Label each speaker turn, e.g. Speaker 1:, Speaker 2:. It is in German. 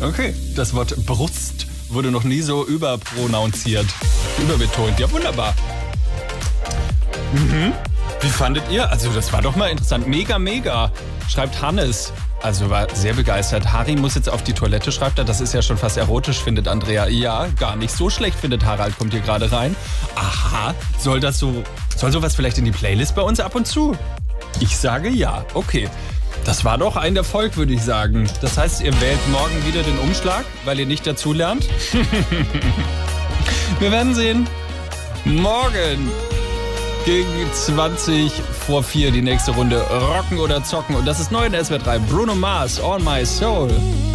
Speaker 1: Okay, das Wort Brust wurde noch nie so überpronounziert, überbetont. Ja, wunderbar. Wie fandet ihr? Also das war doch mal interessant. Mega, mega, schreibt Hannes. Also war sehr begeistert. Harry muss jetzt auf die Toilette, schreibt er. Das ist ja schon fast erotisch, findet Andrea. Ja, gar nicht so schlecht, findet Harald, kommt hier gerade rein. Aha, soll sowas vielleicht in die Playlist bei uns ab und zu? Ich sage ja, okay. Das war doch ein Erfolg, würde ich sagen. Das heißt, ihr wählt morgen wieder den Umschlag, weil ihr nicht dazulernt? Wir werden sehen. Morgen gegen 4:20 die nächste Runde Rocken oder Zocken. Und das ist neu in SWR 3. Bruno Mars, On My Soul.